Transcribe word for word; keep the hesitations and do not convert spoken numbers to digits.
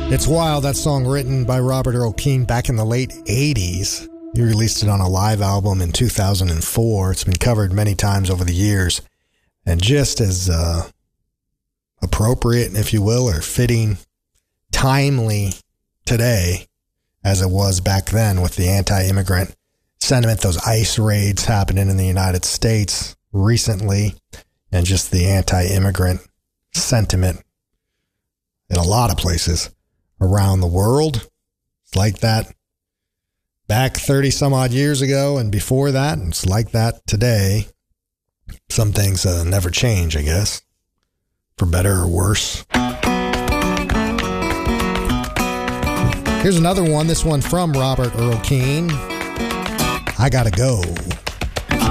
It's wild, that song written by Robert Earl Keen back in the late eighties. He released it on a live album in two thousand four. It's been covered many times over the years. And just as uh, appropriate, if you will, or fitting, timely today as it was back then with the anti-immigrant sentiment, those ICE raids happening in the United States recently, and just the anti-immigrant sentiment in a lot of places around the world. It's like that back thirty some odd years ago and before that. And it's like that today. Some things uh, never change, I guess, for better or worse. Here's another one. This one from Robert Earl Keen. I Gotta Go.